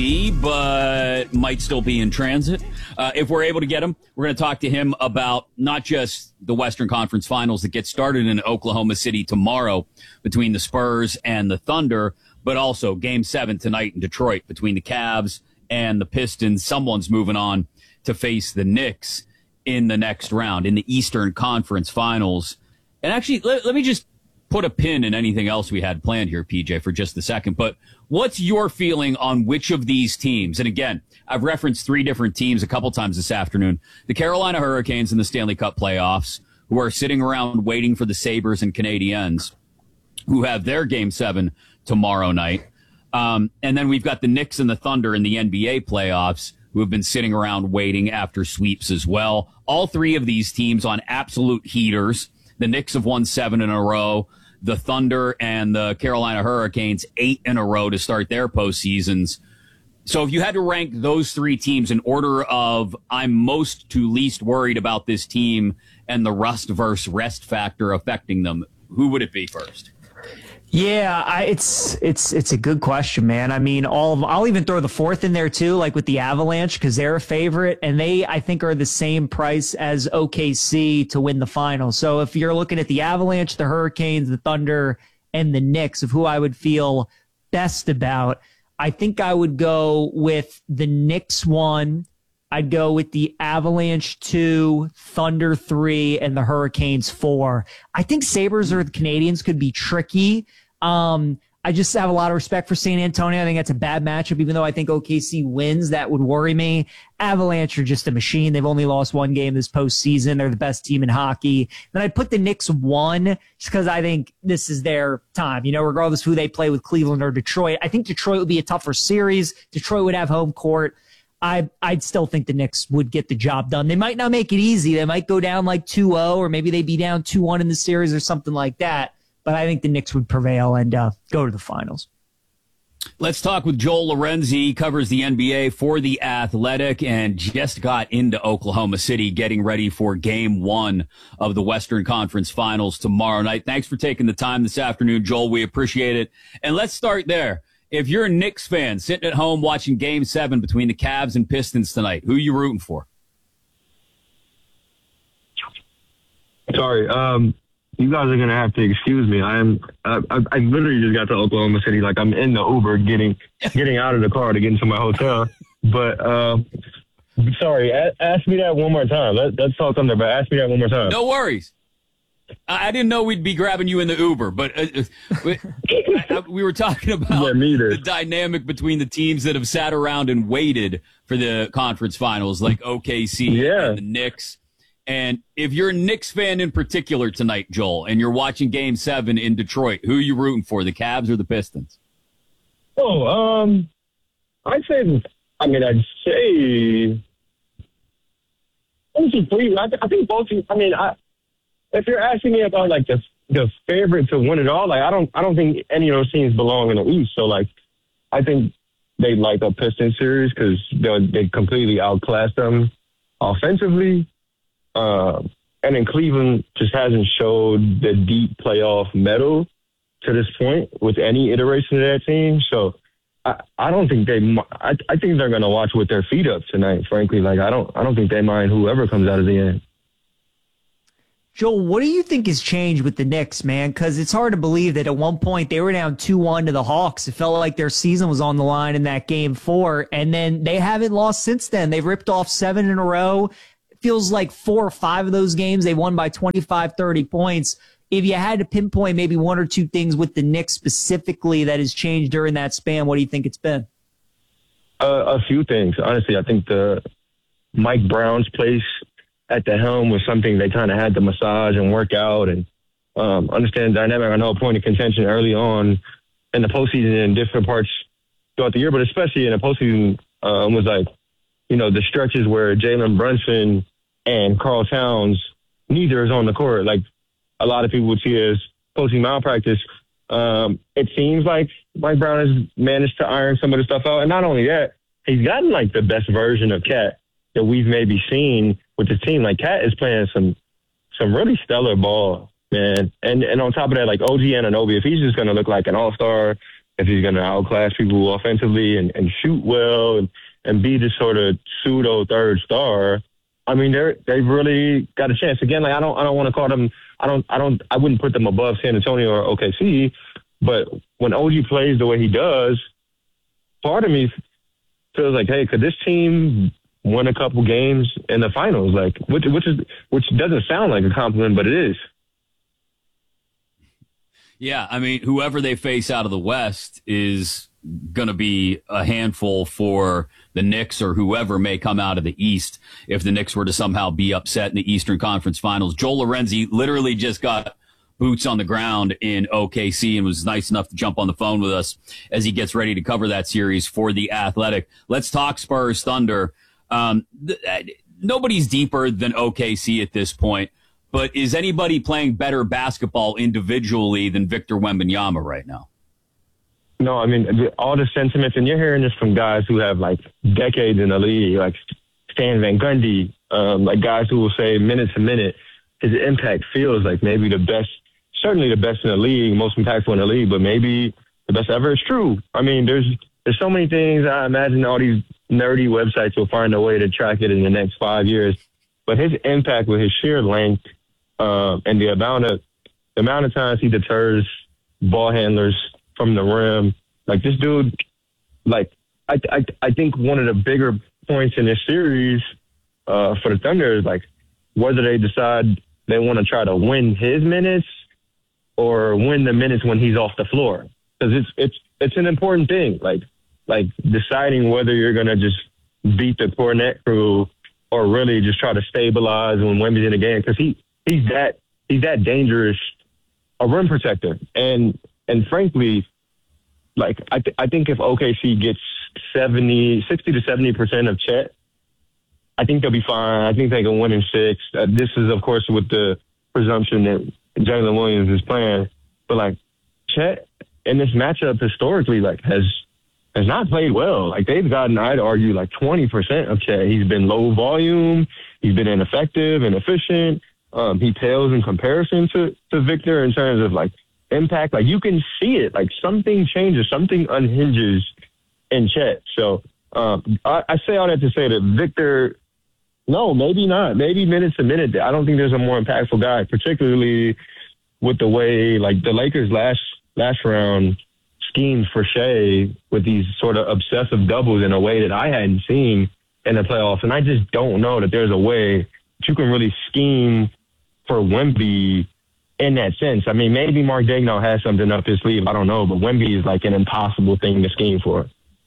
but might still be in transit. If we're able to get him, we're going to talk to him about not just the Western Conference Finals that get started in Oklahoma City tomorrow between the Spurs and the Thunder, but also Game 7 tonight in Detroit between the Cavs and the Pistons. Someone's moving on to face the Knicks in the next round in the Eastern Conference Finals. And actually, let me just put a pin in anything else we had planned here, PJ, for just a second. But what's your feeling on which of these teams? And again, I've referenced three different teams a couple times this afternoon. The Carolina Hurricanes in the Stanley Cup playoffs, who are sitting around waiting for the Sabres and Canadiens, who have their Game 7 tomorrow night. And then we've got the Knicks and the Thunder in the NBA playoffs, who have been sitting around waiting after sweeps as well. All three of these teams on absolute heaters. The Knicks have won 7 in a row. The Thunder and the Carolina Hurricanes 8 in a row to start their postseasons. So if you had to rank those three teams in order of I'm most to least worried about this team and the rust versus rest factor affecting them, who would it be first? Yeah, it's a good question, man. I mean, I'll even throw the fourth in there too, like with the Avalanche, because they're a favorite, and they, I think, are the same price as OKC to win the final. So if you're looking at the Avalanche, the Hurricanes, the Thunder, and the Knicks of who I would feel best about, I think I would go with the Knicks 1. I'd go with the Avalanche 2, Thunder 3, and the Hurricanes 4. I think Sabres or the Canadiens could be tricky. I just have a lot of respect for San Antonio. I think that's a bad matchup, even though I think OKC wins. That would worry me. Avalanche are just a machine. They've only lost one game this postseason. They're the best team in hockey. Then I'd put the Knicks 1 just because I think this is their time. You know, regardless of who they play with, Cleveland or Detroit. I think Detroit would be a tougher series. Detroit would have home court. I'd still think the Knicks would get the job done. They might not make it easy. They might go down like 2-0, or maybe they'd be down 2-1 in the series or something like that. But I think the Knicks would prevail and go to the finals. Let's talk with Joel Lorenzi. He covers the NBA for The Athletic and just got into Oklahoma City getting ready for Game 1 of the Western Conference Finals tomorrow night. Thanks for taking the time this afternoon, Joel. We appreciate it. And let's start there. If you're a Knicks fan sitting at home watching Game 7 between the Cavs and Pistons tonight, who are you rooting for? Sorry, you guys are gonna have to excuse me. I literally just got to Oklahoma City. Like, I'm in the Uber getting out of the car to get into my hotel. But sorry, ask me that one more time. Let's talk on there, but ask me that one more time. No worries. I didn't know we'd be grabbing you in the Uber, but we were talking about the dynamic between the teams that have sat around and waited for the conference finals, like OKC and the Knicks. And if you're a Knicks fan in particular tonight, Joel, and you're watching Game 7 in Detroit, who are you rooting for, the Cavs or the Pistons? I'd say I think both. If you're asking me about like the favorite to win it all, like I don't think any of those teams belong in the East. So like, I think they like a Pistons series because they completely outclassed them offensively. And then Cleveland just hasn't showed the deep playoff mettle to this point with any iteration of that team. So I don't think I think they're going to watch with their feet up tonight, frankly. Like, I don't think they mind whoever comes out of the end. Joel, what do you think has changed with the Knicks, man? Because it's hard to believe that at one point they were down 2-1 to the Hawks. It felt like their season was on the line in that Game 4, and then they haven't lost since then. They've ripped off 7 in a row. It feels like 4 or 5 of those games they won by 25, 30 points. If you had to pinpoint maybe one or two things with the Knicks specifically that has changed during that span, what do you think it's been? A few things. Honestly, I think the Mike Brown's place at the helm was something they kind of had to massage and work out and understand the dynamic. I know a point of contention early on in the postseason in different parts throughout the year, but especially in the postseason was like, you know, the stretches where Jalen Brunson and Karl Towns, neither is on the court. Like a lot of people would see as postseason malpractice. It seems like Mike Brown has managed to iron some of the stuff out. And not only that, he's gotten like the best version of Cat that we've maybe seen with the team. Like Cat is playing some really stellar ball, man. And on top of that, like OG Anunoby, if he's just going to look like an all-star if he's going to outclass people offensively and shoot well and be this sort of pseudo third star, I mean, they've really got a chance. Again, like I don't want to call them. I wouldn't put them above San Antonio or OKC, but when OG plays the way he does, part of me feels like, hey, could this team win a couple games in the finals? Like, which doesn't sound like a compliment, but it is. Yeah, I mean, whoever they face out of the West is going to be a handful for the Knicks or whoever may come out of the East if the Knicks were to somehow be upset in the Eastern Conference Finals. Joel Lorenzi literally just got boots on the ground in OKC and was nice enough to jump on the phone with us as he gets ready to cover that series for The Athletic. Let's talk Spurs Thunder. Nobody's deeper than OKC at this point. But is anybody playing better basketball individually than Victor Wembanyama right now? No, I mean, all the sentiments, and you're hearing this from guys who have, like, decades in the league, like Stan Van Gundy, like guys who will say minute to minute, his impact feels like maybe the best, certainly the best in the league, most impactful in the league, but maybe the best ever. It's true. I mean, there's so many things. I imagine all these nerdy websites will find a way to track it in the next 5 years. But his impact with his sheer length, and the amount of times he deters ball handlers from the rim, like this dude, like I think one of the bigger points in this series for the Thunder is like whether they decide they want to try to win his minutes or win the minutes when he's off the floor, because it's an important thing, like deciding whether you're gonna just beat the Cornet crew or really just try to stabilize when Wemby's in the game, because he's that dangerous a rim protector. And frankly, like I think if OKC gets 60 to 70% of Chet, I think they'll be fine. I think they can win in 6. This is, of course, with the presumption that Jalen Williams is playing. But like Chet in this matchup historically, like has not played well. Like they've gotten, I'd argue, like 20% of Chet. He's been low volume. He's been ineffective, inefficient. He pales in comparison to Victor in terms of like impact. Like you can see it, like something changes, something unhinges in Chet. So I say all that to say that Victor, no, maybe not. Maybe minute to minute. I don't think there's a more impactful guy, particularly with the way like the Lakers last round schemed for Shea with these sort of obsessive doubles in a way that I hadn't seen in the playoffs. And I just don't know that there's a way that you can really scheme for Wemby in that sense. I mean, maybe Mark Daigneault has something up his sleeve. I don't know, but Wemby is like an impossible thing to scheme for.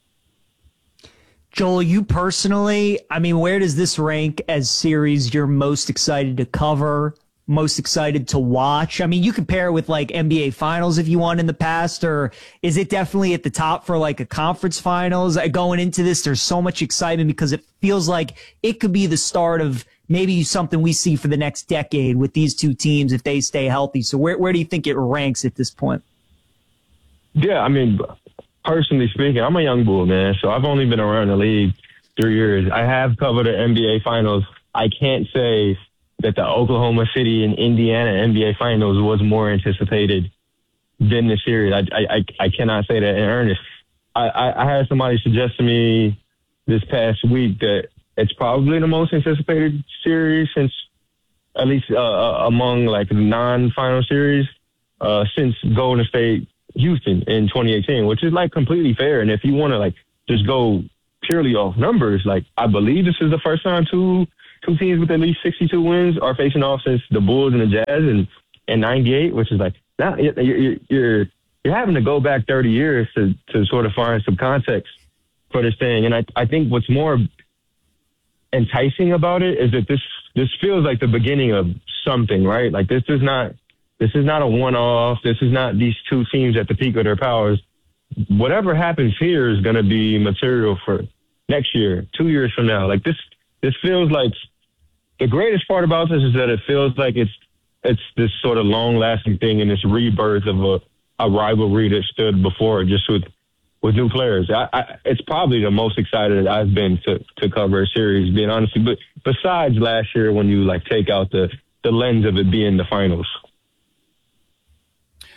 Joel, you personally, I mean, where does this rank as series you're most excited to cover, most excited to watch? I mean, you compare it with like NBA Finals if you want in the past, or is it definitely at the top for like a conference finals? Going into this, there's so much excitement because it feels like it could be the start of maybe something we see for the next decade with these two teams if they stay healthy. So where do you think it ranks at this point? Yeah, I mean, personally speaking, I'm a young bull, man. So I've only been around the league 3 years. I have covered the NBA Finals. I can't say that the Oklahoma City and Indiana NBA Finals was more anticipated than the series. I cannot say that in earnest. I had somebody suggest to me this past week that it's probably the most anticipated series since, at least among like non-final series, since Golden State Houston in 2018, which is like completely fair. And if you want to like just go purely off numbers, like I believe this is the first time two teams with at least 62 wins are facing off since the Bulls and the Jazz in 98, which is like now you're having to go back 30 years to sort of find some context for this thing. And I think what's more enticing about it is that this feels like the beginning of something, right? Like this is not a one-off. This is not these two teams at the peak of their powers. Whatever happens here is going to be material for next year, 2 years from now. Like this feels like the greatest part about this is that it feels like it's this sort of long-lasting thing and this rebirth of a rivalry that stood before just with new players. It's probably the most excited I've been to cover a series, being honest. But besides last year, when you like take out the lens of it being the finals.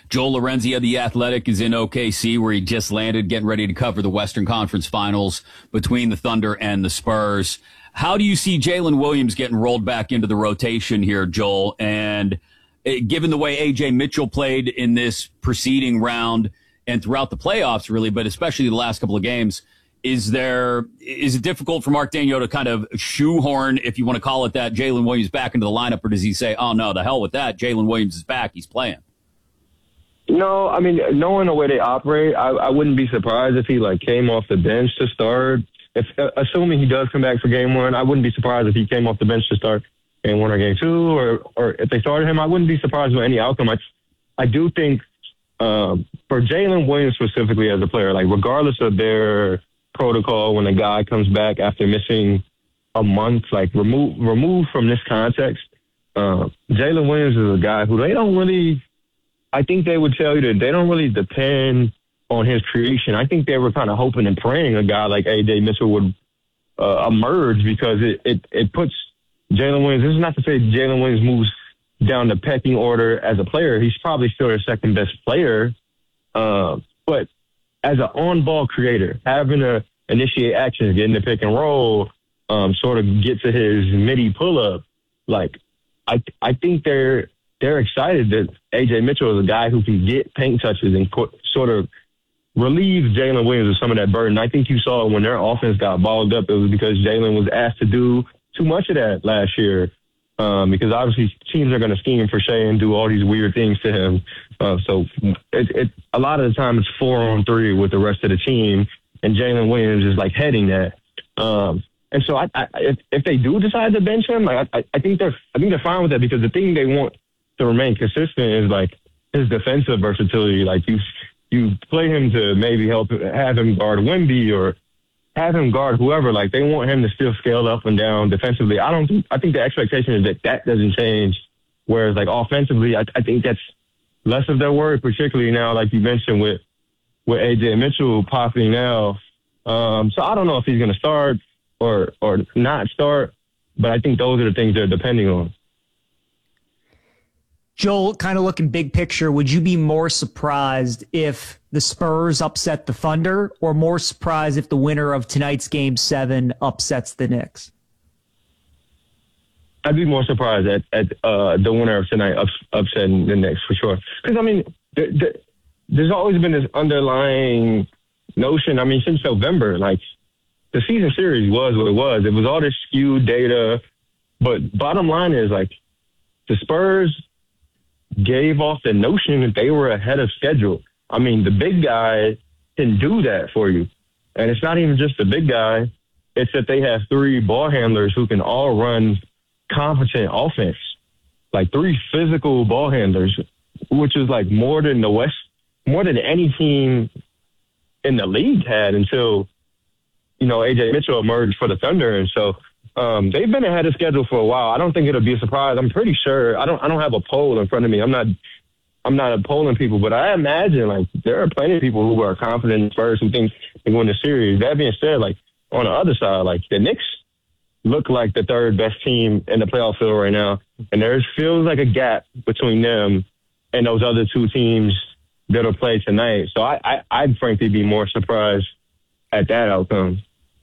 Joel Lorenzi of The Athletic is in OKC, where he just landed, getting ready to cover the Western Conference Finals between the Thunder and the Spurs. How do you see Jalen Williams getting rolled back into the rotation here, Joel? And given the way A.J. Mitchell played in this preceding round and throughout the playoffs, really, but especially the last couple of games, is it difficult for Mark Daigneault to kind of shoehorn, if you want to call it that, Jalen Williams back into the lineup, or does he say, oh, no, the hell with that, Jalen Williams is back, he's playing? No, I mean, knowing the way they operate, I wouldn't be surprised if he, came off the bench to start. Assuming he does come back for game one, I wouldn't be surprised if he came off the bench to start game one or game two, or if they started him, I wouldn't be surprised with any outcome. I do think for Jalen Williams specifically as a player, regardless of their protocol when a guy comes back after missing a month, removed from this context, Jalen Williams is a guy who they don't really, I think they would tell you that they don't really depend on his creation. I think they were kind of hoping and praying a guy like A.J. Mitchell would emerge, because it puts Jalen Williams, this is not to say Jalen Williams moves down the pecking order as a player. He's probably still their second best player. But as an on-ball creator, having to initiate actions, getting the pick and roll, sort of get to his midi pull-up, I think they're excited that A.J. Mitchell is a guy who can get paint touches and sort of relieve Jalen Williams of some of that burden. I think you saw when their offense got balled up, it was because Jalen was asked to do too much of that last year, because obviously teams are going to scheme for Shea and do all these weird things to him. So a lot of the time it's 4-on-3 with the rest of the team, and Jalen Williams is heading that. And so if they do decide to bench him, I think they're fine with that, because the thing they want to remain consistent is his defensive versatility. You play him to maybe have him guard Wemby or have him guard whoever. They want him to still scale up and down defensively. I think the expectation is that doesn't change. Whereas offensively, I think that's less of their worry, particularly now, like you mentioned with A.J. Mitchell popping now. So I don't know if he's going to start or not start, but I think those are the things they're depending on. Joel, kind of looking big picture, would you be more surprised if the Spurs upset the Thunder, or more surprised if the winner of tonight's Game 7 upsets the Knicks? I'd be more surprised at the winner of tonight upsetting the Knicks, for sure. Because, there's always been this underlying notion, since November, the season series was what it was. It was all this skewed data. But bottom line is, the Spurs gave off the notion that they were ahead of schedule. The big guy can do that for you. And it's not even just the big guy. It's that they have three ball handlers who can all run competent offense. 3 physical ball handlers, which is more than the West, more than any team in the league had until, A.J. Mitchell emerged for the Thunder. And so they've been ahead of schedule for a while. I don't think it'll be a surprise. I'm pretty sure. I don't have a poll in front of me. I'm not polling people, but I imagine there are plenty of people who are confident in Spurs who think they win the series. That being said, on the other side, the Knicks look like the third best team in the playoff field right now, and there feels like a gap between them and those other two teams that'll play tonight. So I'd frankly be more surprised at that outcome.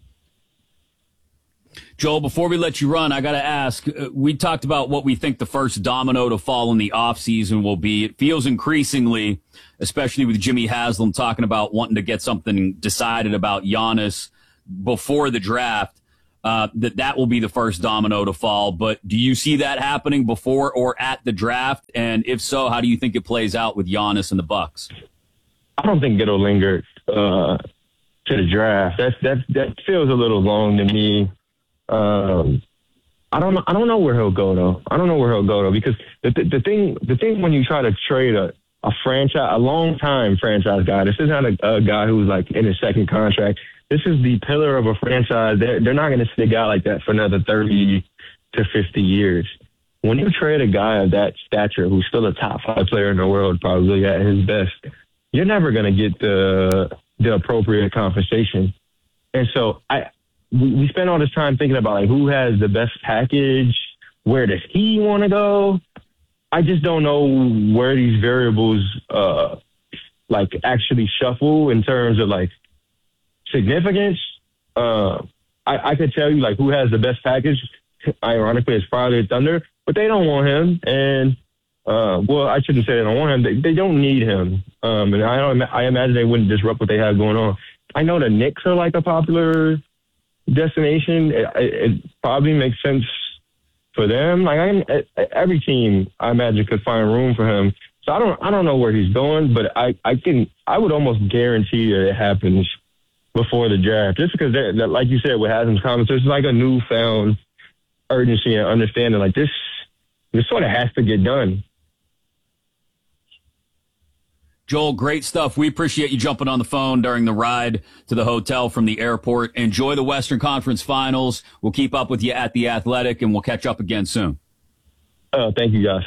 Joel, before we let you run, I got to ask, we talked about what we think the first domino to fall in the offseason will be. It feels increasingly, especially with Jimmy Haslam talking about wanting to get something decided about Giannis before the draft, that will be the first domino to fall. But do you see that happening before or at the draft? And if so, how do you think it plays out with Giannis and the Bucks? I don't think it'll linger to the draft. That feels a little long to me. I don't know where he'll go though. Because the thing when you try to trade a franchise, a long time franchise guy, this is not a guy who's in his second contract. This is the pillar of a franchise. They're not going to see a guy like that for another 30 to 50 years. When you trade a guy of that stature, who's still a top 5 player in the world, probably at his best, you're never going to get the appropriate compensation. And so we spend all this time thinking about who has the best package, where does he want to go? I just don't know where these variables actually shuffle in terms of significance. I could tell you who has the best package. Ironically, it's probably the Thunder, but they don't want him. And I shouldn't say they don't want him. They don't need him. And I imagine they wouldn't disrupt what they have going on. I know the Knicks are a popular destination. It probably makes sense for them. Every team, I imagine, could find room for him. So I don't know where he's going, but I would almost guarantee that it happens before the draft, just because, like you said, with Hasen's comments, there's a newfound urgency and understanding. This sort of has to get done. Joel, great stuff. We appreciate you jumping on the phone during the ride to the hotel from the airport. Enjoy the Western Conference Finals. We'll keep up with you at The Athletic, and we'll catch up again soon. Thank you, guys.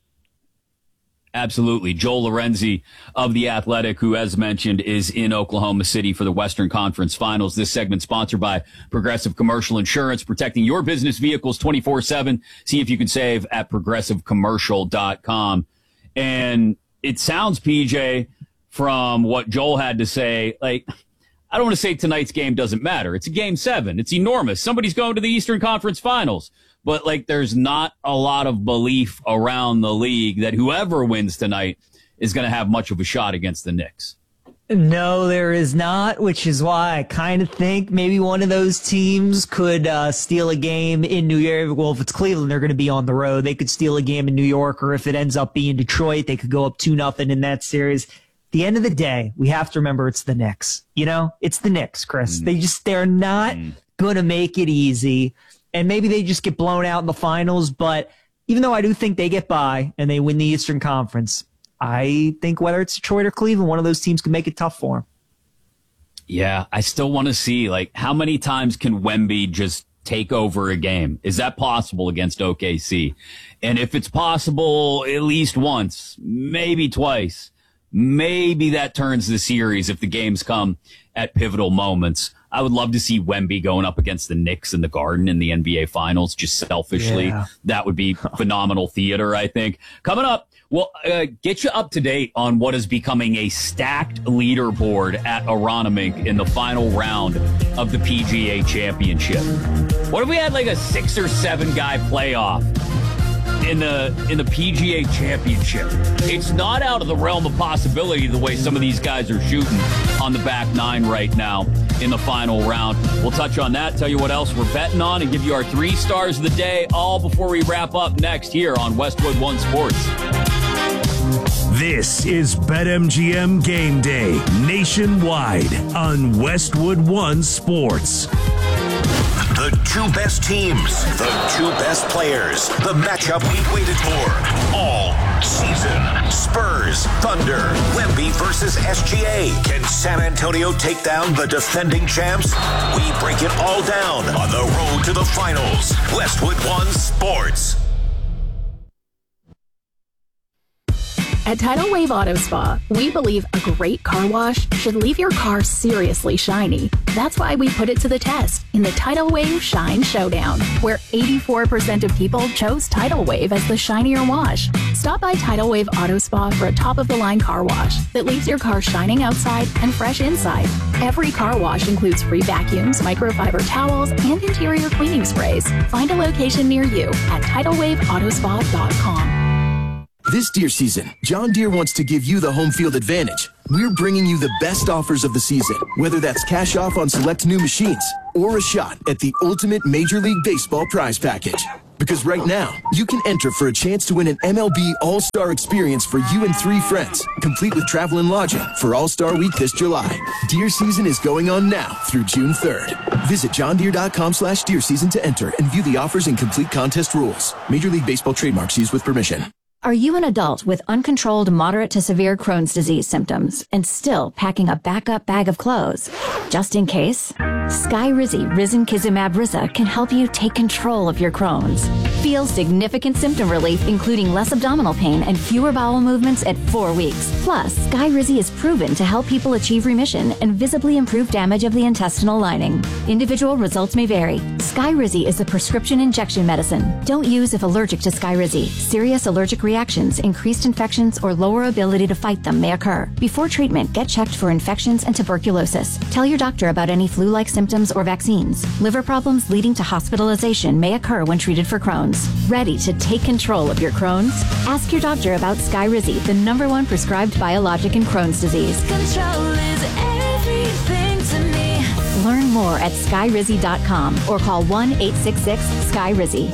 Absolutely. Joel Lorenzi of The Athletic, who, as mentioned, is in Oklahoma City for the Western Conference Finals. This segment sponsored by Progressive Commercial Insurance, protecting your business vehicles 24/7. See if you can save at progressivecommercial.com. And it sounds, PJ, from what Joel had to say, I don't want to say tonight's game doesn't matter. It's a game 7. It's enormous. Somebody's going to the Eastern Conference Finals. But there's not a lot of belief around the league that whoever wins tonight is going to have much of a shot against the Knicks. No, there is not, which is why I kind of think maybe one of those teams could steal a game in New York. Well, if it's Cleveland, they're going to be on the road. They could steal a game in New York, or if it ends up being Detroit, they could go up 2-0 in that series. At the end of the day, we have to remember it's the Knicks. It's the Knicks, Chris. They're not going to make it easy. And maybe they just get blown out in the finals. But even though I do think they get by and they win the Eastern Conference, I think whether it's Detroit or Cleveland, one of those teams can make it tough for them. Yeah, I still want to see, how many times can Wemby just take over a game? Is that possible against OKC? And if it's possible at least once, maybe twice, maybe that turns the series if the games come at pivotal moments. I would love to see Wemby going up against the Knicks in the Garden in the NBA Finals, just selfishly. Yeah. That would be phenomenal theater, I think. Coming up, we'll get you up to date on what is becoming a stacked leaderboard at Aronimink in the final round of the PGA Championship. What if we had a 6 or 7 guy playoff in the PGA Championship? It's not out of the realm of possibility the way some of these guys are shooting on the back 9 right now in the final round. We'll touch on that, tell you what else we're betting on, and give you our 3 stars of the day, all before we wrap up next here on Westwood One Sports. This is BetMGM Game Day nationwide on Westwood One Sports. The 2 best teams, the 2 best players, the matchup we've waited for all season. Spurs, Thunder, Wemby versus SGA. Can San Antonio take down the defending champs? We break it all down on the road to the finals. Westwood One Sports. At Tidal Wave Auto Spa, we believe a great car wash should leave your car seriously shiny. That's why we put it to the test in the Tidal Wave Shine Showdown, where 84% of people chose Tidal Wave as the shinier wash. Stop by Tidal Wave Auto Spa for a top-of-the-line car wash that leaves your car shining outside and fresh inside. Every car wash includes free vacuums, microfiber towels, and interior cleaning sprays. Find a location near you at TidalWaveAutospa.com. This deer season, John Deere wants to give you the home field advantage. We're bringing you the best offers of the season, whether that's cash off on select new machines or a shot at the ultimate Major League Baseball prize package. Because right now, you can enter for a chance to win an MLB All-Star experience for you and 3 friends, complete with travel and lodging for All-Star Week this July. Deer season is going on now through June 3rd. Visit johndeere.com/deer season to enter and view the offers and complete contest rules. Major League Baseball trademarks used with permission. Are you an adult with uncontrolled moderate to severe Crohn's disease symptoms and still packing a backup bag of clothes? Just in case, Skyrizi Risankizumab Riza can help you take control of your Crohn's. Feel significant symptom relief, including less abdominal pain and fewer bowel movements at 4 weeks. Plus, Skyrizi is proven to help people achieve remission and visibly improve damage of the intestinal lining. Individual results may vary. Skyrizi is a prescription injection medicine. Don't use if allergic to Skyrizi. Serious allergic reactions, increased infections, or lower ability to fight them may occur. Before treatment, get checked for infections and tuberculosis. Tell your doctor about any flu-like symptoms or vaccines. Liver problems leading to hospitalization may occur when treated for Crohn's. Ready to take control of your Crohn's? Ask your doctor about Skyrizi, the #1 prescribed biologic in Crohn's disease. Control is everything to me. Learn more at skyrizi.com or call 1-866-SKY-RIZZI.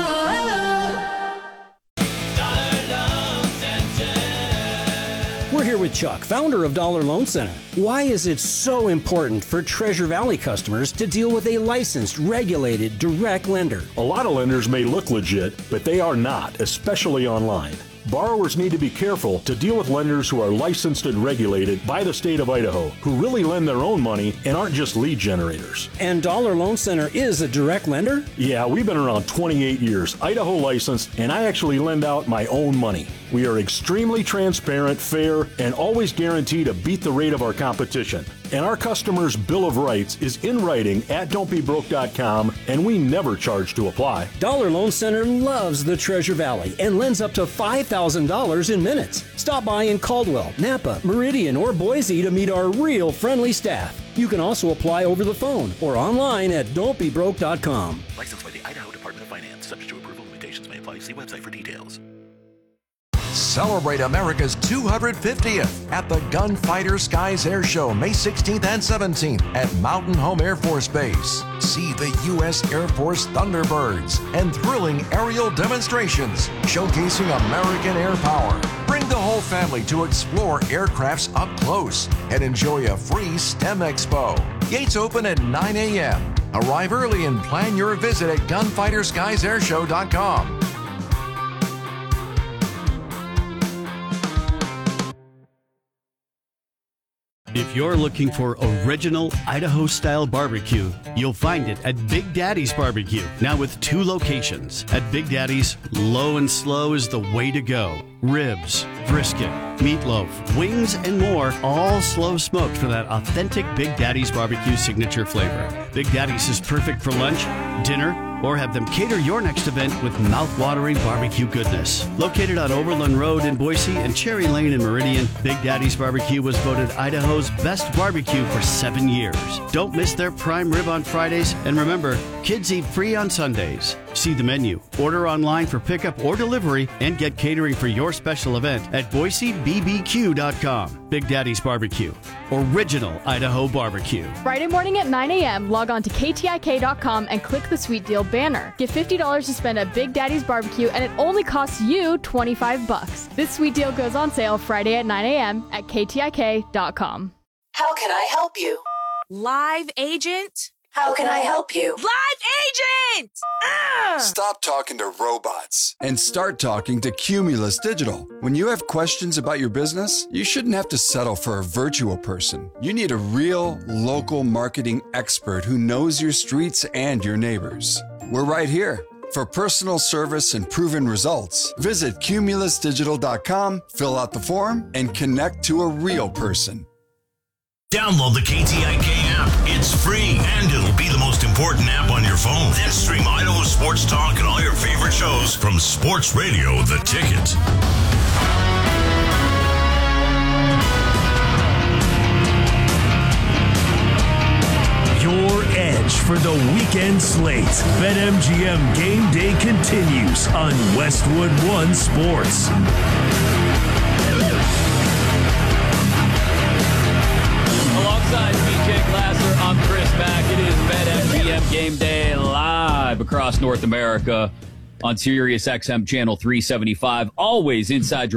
We're here with Chuck, founder of Dollar Loan Center. Why is it so important for Treasure Valley customers to deal with a licensed, regulated, direct lender? A lot of lenders may look legit, but they are not, especially online. Borrowers need to be careful to deal with lenders who are licensed and regulated by the state of Idaho, who really lend their own money and aren't just lead generators. And Dollar Loan Center is a direct lender? Yeah, we've been around 28 years, Idaho licensed, and I actually lend out my own money. We are extremely transparent, fair, and always guarantee to beat the rate of our competition. And our customers' Bill of Rights is in writing at don'tbebroke.com, and we never charge to apply. Dollar Loan Center loves the Treasure Valley and lends up to $5,000 in minutes. Stop by in Caldwell, Napa, Meridian, or Boise to meet our real friendly staff. You can also apply over the phone or online at don'tbebroke.com. Licensed by the Idaho Department of Finance. Subject to approval, limitations may apply. See website for details. Celebrate America's 250th at the Gunfighter Skies Air Show, May 16th and 17th at Mountain Home Air Force Base. See the U.S. Air Force Thunderbirds and thrilling aerial demonstrations showcasing American air power. Bring the whole family to explore aircrafts up close and enjoy a free STEM Expo. Gates open at 9 a.m. Arrive early and plan your visit at gunfighterskiesairshow.com. If you're looking for original Idaho-style barbecue, you'll find it at Big Daddy's Barbecue, now with 2 locations. At Big Daddy's, low and slow is the way to go. Ribs, brisket, meatloaf, wings, and more, all slow smoked for that authentic Big Daddy's Barbecue signature flavor. Big Daddy's is perfect for lunch, dinner, or have them cater your next event with mouth-watering barbecue goodness. Located on Overland Road in Boise and Cherry Lane in Meridian, Big Daddy's Barbecue was voted Idaho's best barbecue for 7 years. Don't miss their prime rib on Fridays, and remember, kids eat free on Sundays. See the menu, order online for pickup or delivery, and get catering for your special event at BoiseBBQ.com. Big Daddy's Barbecue, original Idaho barbecue. Friday morning at 9 a.m., log on to KTIK.com and click the Sweet Deal banner. Get $50 to spend at Big Daddy's Barbecue, and it only costs you $25. This sweet deal goes on sale Friday at 9 a.m. at KTIK.com. How can I help you? Live agent? How can I help you? Live agent! Stop talking to robots and start talking to Cumulus Digital. When you have questions about your business, you shouldn't have to settle for a virtual person. You need a real, local marketing expert who knows your streets and your neighbors. We're right here. For personal service and proven results, visit cumulusdigital.com, fill out the form, and connect to a real person. Download the KTIK app. It's free, and it'll be the most important app on your phone. Then stream Idaho Sports Talk and all your favorite shows from Sports Radio The Ticket. Your edge for the weekend slate. BetMGM Game Day continues on Westwood One Sports. Alongside BJ Glasser, I'm Chris Mack. It is BetMGM Game Day live across North America on Sirius XM Channel 375. Always inside your